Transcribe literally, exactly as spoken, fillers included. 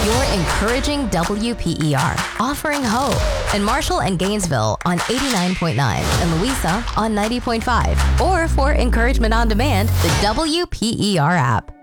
You're encouraging W P E R, offering hope in Marshall and Gainesville on eighty-nine point nine and Louisa on ninety point five. Or for encouragement on demand, the W P E R app.